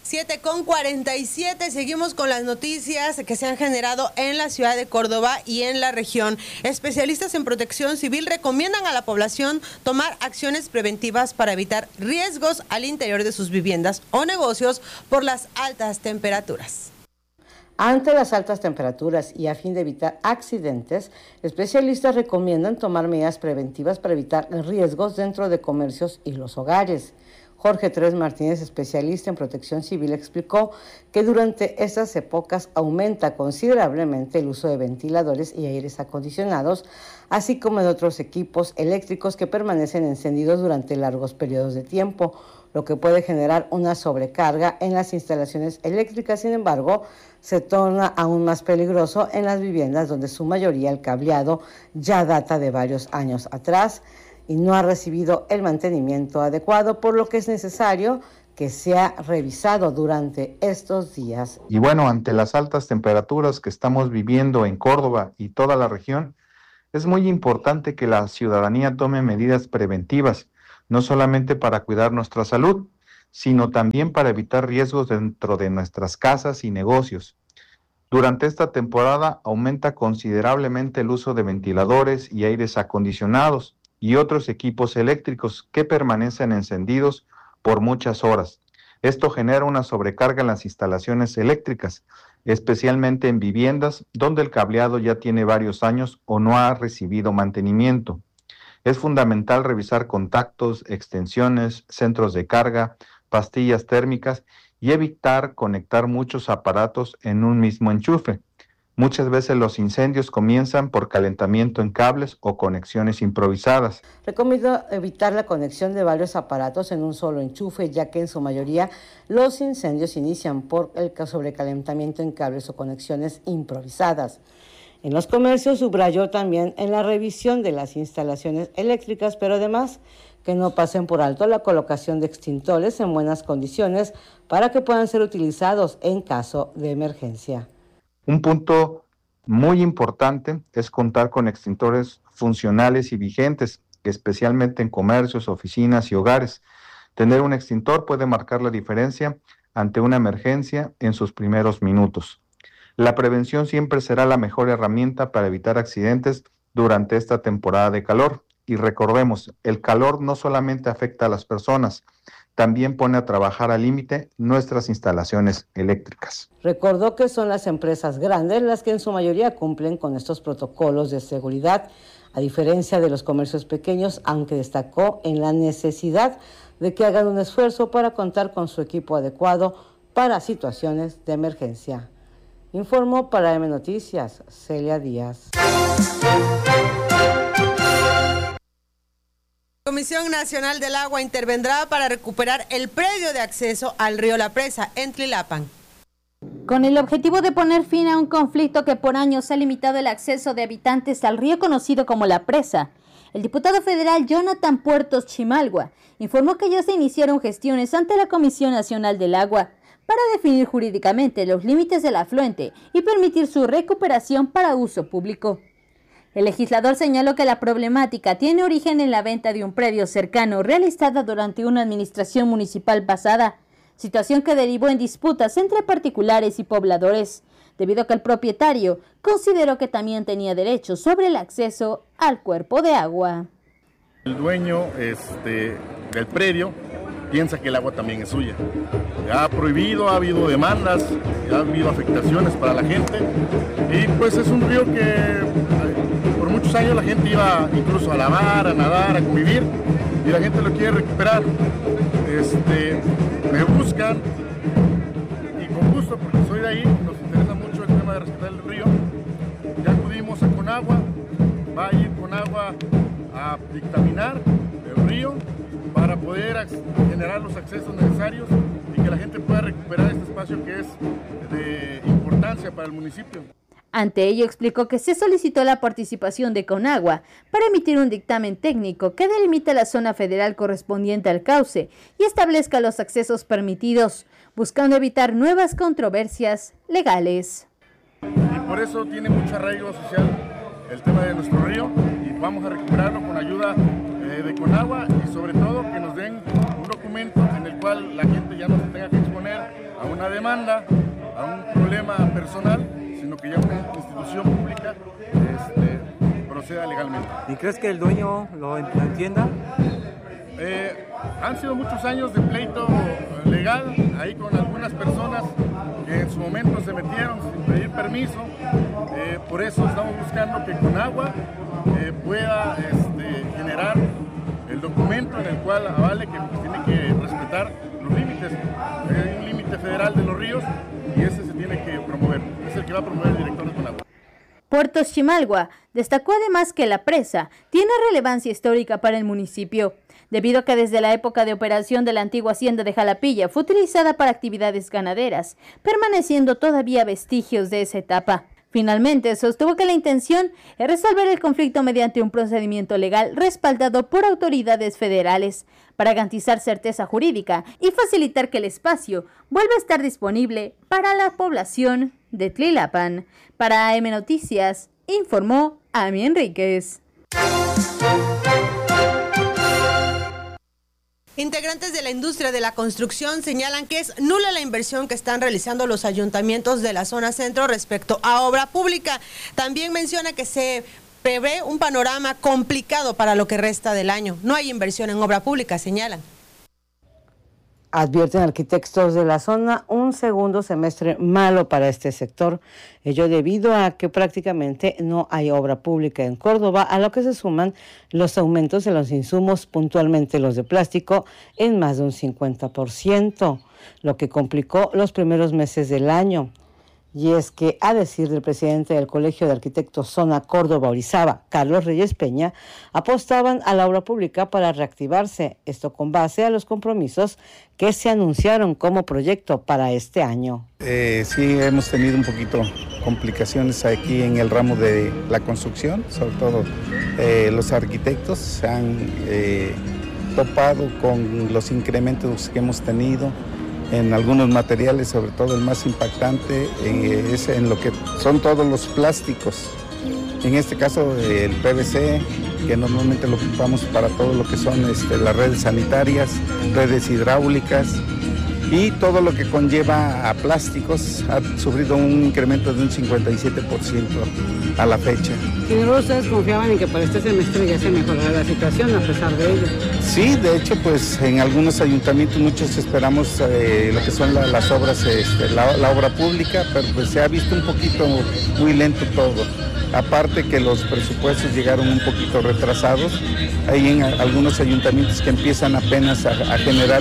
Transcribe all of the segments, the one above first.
7:47, seguimos con las noticias que se han generado en la ciudad de Córdoba y en la región. Especialistas en protección civil recomiendan a la población tomar acciones preventivas para evitar riesgos al interior de sus viviendas o negocios por las altas temperaturas. Ante las altas temperaturas y a fin de evitar accidentes, especialistas recomiendan tomar medidas preventivas para evitar riesgos dentro de comercios y los hogares. Jorge Tres Martínez, especialista en protección civil, explicó que durante estas épocas aumenta considerablemente el uso de ventiladores y aires acondicionados, así como de otros equipos eléctricos que permanecen encendidos durante largos periodos de tiempo, lo que puede generar una sobrecarga en las instalaciones eléctricas. Sin embargo, se torna aún más peligroso en las viviendas donde su mayoría el cableado ya data de varios años atrás y no ha recibido el mantenimiento adecuado, por lo que es necesario que sea revisado durante estos días. Y bueno, ante las altas temperaturas que estamos viviendo en Córdoba y toda la región, es muy importante que la ciudadanía tome medidas preventivas, no solamente para cuidar nuestra salud, sino también para evitar riesgos dentro de nuestras casas y negocios. Durante esta temporada aumenta considerablemente el uso de ventiladores y aires acondicionados y otros equipos eléctricos que permanecen encendidos por muchas horas. Esto genera una sobrecarga en las instalaciones eléctricas, especialmente en viviendas donde el cableado ya tiene varios años o no ha recibido mantenimiento. Es fundamental revisar contactos, extensiones, centros de carga, pastillas térmicas y evitar conectar muchos aparatos en un mismo enchufe. Muchas veces los incendios comienzan por calentamiento en cables o conexiones improvisadas. Recomiendo evitar la conexión de varios aparatos en un solo enchufe, ya que en su mayoría los incendios inician por el sobrecalentamiento en cables o conexiones improvisadas. En los comercios subrayó también en la revisión de las instalaciones eléctricas, pero además que no pasen por alto la colocación de extintores en buenas condiciones para que puedan ser utilizados en caso de emergencia. Un punto muy importante es contar con extintores funcionales y vigentes, especialmente en comercios, oficinas y hogares. Tener un extintor puede marcar la diferencia ante una emergencia en sus primeros minutos. La prevención siempre será la mejor herramienta para evitar accidentes durante esta temporada de calor. Y recordemos, el calor no solamente afecta a las personas, también pone a trabajar al límite nuestras instalaciones eléctricas. Recordó que son las empresas grandes las que en su mayoría cumplen con estos protocolos de seguridad, a diferencia de los comercios pequeños, aunque destacó en la necesidad de que hagan un esfuerzo para contar con su equipo adecuado para situaciones de emergencia. Informó para M Noticias, Celia Díaz. La Comisión Nacional del Agua intervendrá para recuperar el predio de acceso al río La Presa en Tlilapan. Con el objetivo de poner fin a un conflicto que por años ha limitado el acceso de habitantes al río conocido como La Presa, el diputado federal Jonathan Puertos Chimalgua informó que ya se iniciaron gestiones ante la Comisión Nacional del Agua para definir jurídicamente los límites del afluente y permitir su recuperación para uso público. El legislador señaló que la problemática tiene origen en la venta de un predio cercano realizada durante una administración municipal pasada, situación que derivó en disputas entre particulares y pobladores, debido a que el propietario consideró que también tenía derecho sobre el acceso al cuerpo de agua. El dueño del predio piensa que el agua también es suya. Ha prohibido, ha habido demandas, ha habido afectaciones para la gente y pues es un río que por muchos años la gente iba incluso a lavar, a nadar, a convivir y la gente lo quiere recuperar. Me buscan y con gusto, porque soy de ahí, nos interesa mucho el tema de rescatar el río. Ya acudimos a Conagua, va a ir Conagua a dictaminar el río para poder generar los accesos necesarios y que la gente pueda recuperar este espacio que es de importancia para el municipio. Ante ello explicó que se solicitó la participación de Conagua para emitir un dictamen técnico que delimite la zona federal correspondiente al cauce y establezca los accesos permitidos, buscando evitar nuevas controversias legales. Y por eso tiene mucho arraigo social el tema de nuestro río y vamos a recuperarlo con ayuda de Conagua y sobre todo que nos den un documento en el cual cual la gente ya no se tenga que exponer a una demanda, a un problema personal, sino que ya una institución pública proceda legalmente. ¿Y crees que el dueño lo entienda? Han sido muchos años de pleito legal ahí con algunas personas que en su momento se metieron sin pedir permiso. Por eso estamos buscando que Conagua pueda generar el documento en el cual avale que tiene que respetar los límites. Hay un límite federal de los ríos y ese se tiene que promover. Es el que va a promover el director de Conagua. Puertos Chimalgua destacó además que la presa tiene relevancia histórica para el municipio, debido a que desde la época de operación de la antigua hacienda de Jalapilla fue utilizada para actividades ganaderas, permaneciendo todavía vestigios de esa etapa. Finalmente, sostuvo que la intención es resolver el conflicto mediante un procedimiento legal respaldado por autoridades federales para garantizar certeza jurídica y facilitar que el espacio vuelva a estar disponible para la población de Tlilapan. Para AM Noticias, informó Ami Enríquez. Integrantes de la industria de la construcción señalan que es nula la inversión que están realizando los ayuntamientos de la zona centro respecto a obra pública. También menciona que se prevé un panorama complicado para lo que resta del año. No hay inversión en obra pública, señalan. Advierten arquitectos de la zona un segundo semestre malo para este sector, ello debido a que prácticamente no hay obra pública en Córdoba, a lo que se suman los aumentos de los insumos, puntualmente los de plástico, en más de un 50%, lo que complicó los primeros meses del año. Y es que, a decir del presidente del Colegio de Arquitectos Zona Córdoba Orizaba, Carlos Reyes Peña, apostaban a la obra pública para reactivarse, esto con base a los compromisos que se anunciaron como proyecto para este año. Sí, hemos tenido un poquito complicaciones aquí en el ramo de la construcción, sobre todo los arquitectos se han topado con los incrementos que hemos tenido en algunos materiales, sobre todo el más impactante es en lo que son todos los plásticos. En este caso el PVC, que normalmente lo ocupamos para todo lo que son las redes sanitarias, redes hidráulicas y todo lo que conlleva a plásticos, ha sufrido un incremento de un 57% a la fecha. Sin embargo, ustedes confiaban en que para este semestre ya se mejorara la situación a pesar de ello. Sí, de hecho, pues en algunos ayuntamientos muchos esperamos lo que son las obras, la obra pública, pero pues se ha visto un poquito muy lento todo. Aparte que los presupuestos llegaron un poquito retrasados, hay en algunos ayuntamientos que empiezan apenas a generar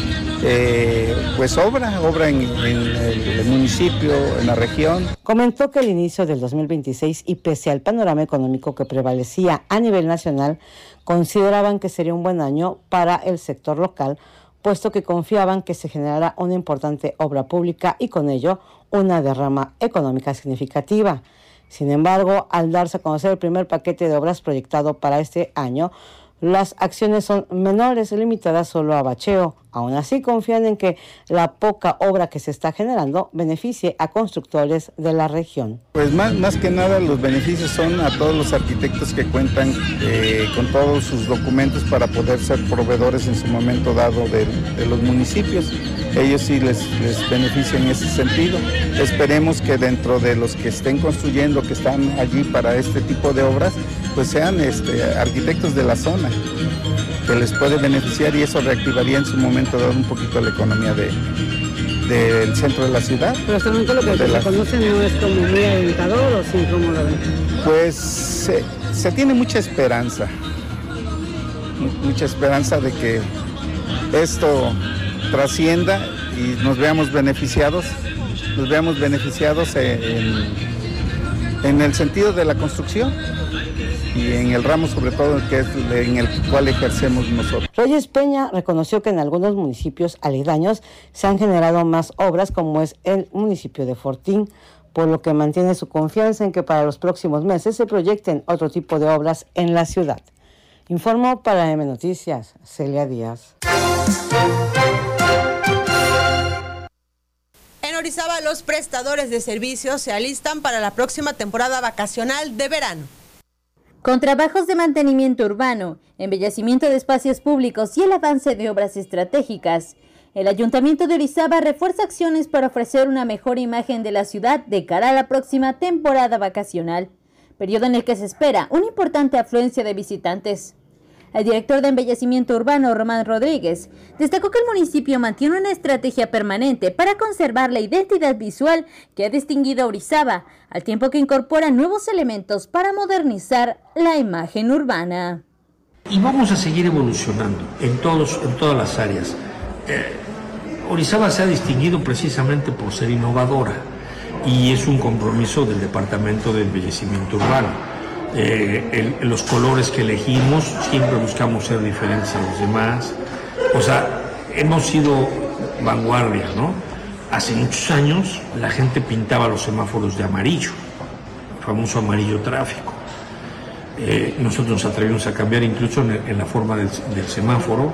pues obra en el municipio, en la región. Comentó que al inicio del 2026 y pese al panorama económico que prevalecía a nivel nacional, consideraban que sería un buen año para el sector local, puesto que confiaban que se generara una importante obra pública y con ello una derrama económica significativa. Sin embargo, al darse a conocer el primer paquete de obras proyectado para este año, las acciones son menores, limitadas solo a bacheo. Aún así, confían en que la poca obra que se está generando beneficie a constructores de la región. Pues más que nada los beneficios son a todos los arquitectos que cuentan con todos sus documentos para poder ser proveedores en su momento dado de los municipios. Ellos sí les beneficia en ese sentido. Esperemos que dentro de los que estén construyendo, que están allí para este tipo de obras, pues sean arquitectos de la zona, que les puede beneficiar y eso reactivaría en su momento dado un poquito la economía del centro de la ciudad. Pero hasta el momento lo que se conoce no es como muy alentador, ¿o sí, cómo lo ven? Pues se tiene mucha esperanza de que esto trascienda y nos veamos beneficiados en el sentido de la construcción y en el ramo sobre todo que es en el cual ejercemos nosotros. Reyes Peña reconoció que en algunos municipios aledaños se han generado más obras, como es el municipio de Fortín, por lo que mantiene su confianza en que para los próximos meses se proyecten otro tipo de obras en la ciudad. Informó para M Noticias, Celia Díaz. En Orizaba, los prestadores de servicios se alistan para la próxima temporada vacacional de verano. Con trabajos de mantenimiento urbano, embellecimiento de espacios públicos y el avance de obras estratégicas, El Ayuntamiento de Orizaba refuerza acciones para ofrecer una mejor imagen de la ciudad de cara a la próxima temporada vacacional, periodo en el que se espera una importante afluencia de visitantes. El director de Embellecimiento Urbano, Román Rodríguez, destacó que el municipio mantiene una estrategia permanente para conservar la identidad visual que ha distinguido a Orizaba, al tiempo que incorpora nuevos elementos para modernizar la imagen urbana. Y vamos a seguir evolucionando en todas las áreas. Orizaba se ha distinguido precisamente por ser innovadora y es un compromiso del Departamento de Embellecimiento Urbano. Los colores que elegimos, siempre buscamos ser diferentes a los demás. O sea, hemos sido vanguardia, ¿no? Hace muchos años la gente pintaba los semáforos de amarillo, el famoso amarillo tráfico. Nosotros nos atrevimos a cambiar incluso en la forma del semáforo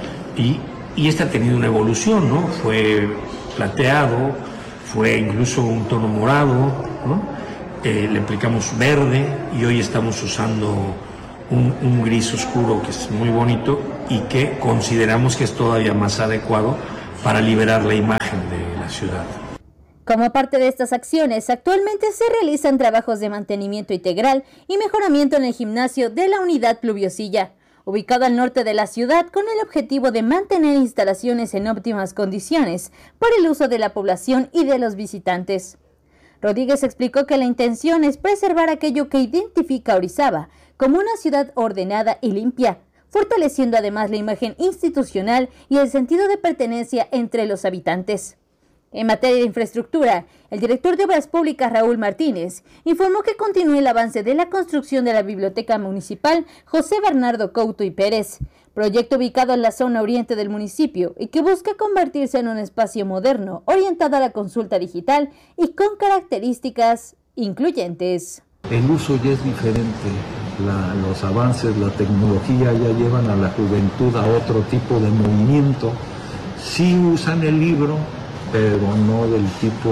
y este ha tenido una evolución, ¿no? Fue plateado, fue incluso un tono morado, ¿no? Le aplicamos verde y hoy estamos usando un gris oscuro que es muy bonito y que consideramos que es todavía más adecuado para liberar la imagen de la ciudad. Como parte de estas acciones, actualmente se realizan trabajos de mantenimiento integral y mejoramiento en el gimnasio de la unidad Pluviosilla, ubicado al norte de la ciudad, con el objetivo de mantener instalaciones en óptimas condiciones para el uso de la población y de los visitantes. Rodríguez explicó que la intención es preservar aquello que identifica a Orizaba como una ciudad ordenada y limpia, fortaleciendo además la imagen institucional y el sentido de pertenencia entre los habitantes. En materia de infraestructura, el director de Obras Públicas, Raúl Martínez, informó que continúa el avance de la construcción de la Biblioteca Municipal José Bernardo Couto y Pérez, proyecto ubicado en la zona oriente del municipio y que busca convertirse en un espacio moderno, orientado a la consulta digital y con características incluyentes. El uso ya es diferente, los avances, la tecnología ya llevan a la juventud a otro tipo de movimiento. Sí usan el libro, pero no del tipo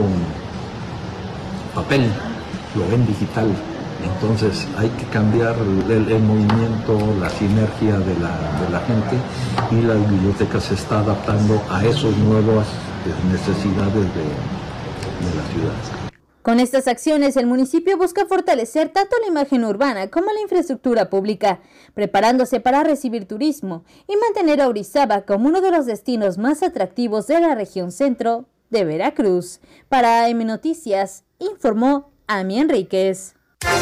papel, lo ven digital. Entonces hay que cambiar el movimiento, la sinergia de la gente, y la biblioteca se está adaptando a esas nuevas necesidades de la ciudad. Con estas acciones, el municipio busca fortalecer tanto la imagen urbana como la infraestructura pública, preparándose para recibir turismo y mantener a Orizaba como uno de los destinos más atractivos de la región centro de Veracruz. Para AM Noticias, informó Ami Enríquez.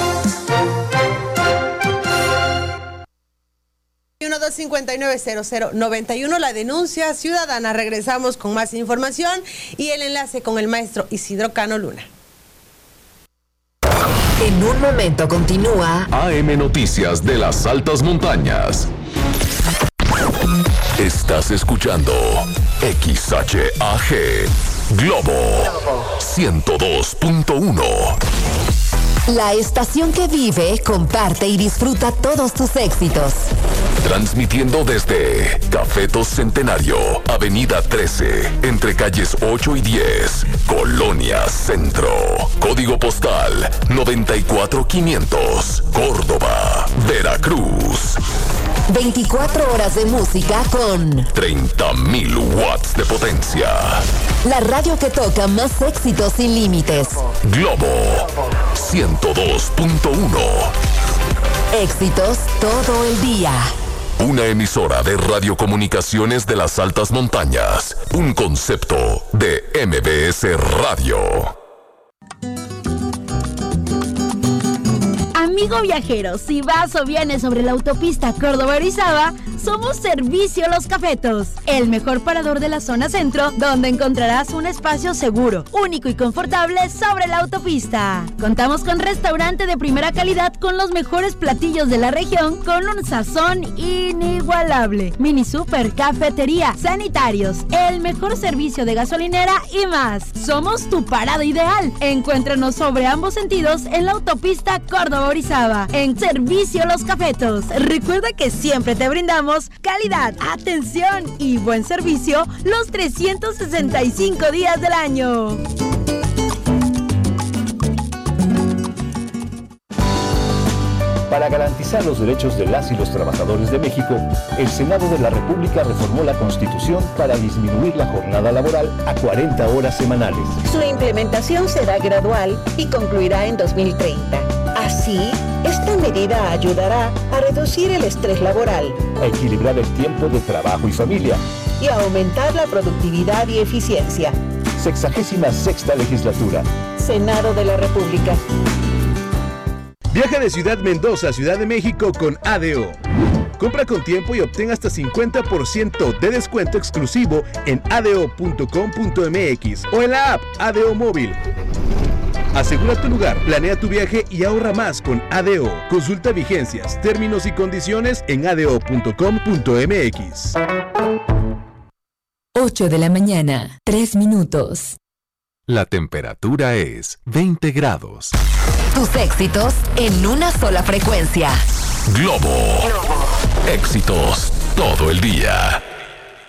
1259-0091, la denuncia ciudadana. Regresamos con más información y el enlace con el maestro Isidro Cano Luna. En un momento continúa AM Noticias de las Altas Montañas. Estás escuchando XHAG Globo 102.1. La estación que vive, comparte y disfruta todos tus éxitos. Transmitiendo desde Cafetos Centenario, Avenida 13, entre calles 8 y 10, Colonia Centro. Código postal 94500, Córdoba, Veracruz. 24 horas de música con 30.000 watts de potencia. La radio que toca más éxitos sin límites. Globo 102.1. Éxitos todo el día. Una emisora de radiocomunicaciones de las altas montañas. Un concepto de MBS Radio. Amigo viajero, si vas o vienes sobre la autopista Córdoba-Orizaba, somos Servicio Los Cafetos, el mejor parador de la zona centro, donde encontrarás un espacio seguro, único y confortable sobre la autopista. Contamos con restaurante de primera calidad con los mejores platillos de la región, con un sazón inigualable. Mini super, cafetería, sanitarios, el mejor servicio de gasolinera y más. Somos tu parada ideal. Encuéntranos sobre ambos sentidos en la autopista Córdoba-Orizaba, en Servicio Los Cafetos. Recuerda que siempre te brindamos calidad, atención y buen servicio los 365 días del año. Para garantizar los derechos de las y los trabajadores de México, el Senado de la República reformó la Constitución para disminuir la jornada laboral a 40 horas semanales. Su implementación será gradual y concluirá en 2030. Así, esta medida ayudará a reducir el estrés laboral, a equilibrar el tiempo de trabajo y familia y a aumentar la productividad y eficiencia. 66ª legislatura. Senado de la República. Viaja de Ciudad Mendoza a Ciudad de México con ADO. Compra con tiempo y obtén hasta 50% de descuento exclusivo en ado.com.mx o en la app ADO Móvil. Asegura tu lugar, planea tu viaje y ahorra más con ADO. Consulta vigencias, términos y condiciones en ado.com.mx. 8 de la mañana, 3 minutos. La temperatura es 20 grados. Tus éxitos en una sola frecuencia. Globo. Éxitos todo el día.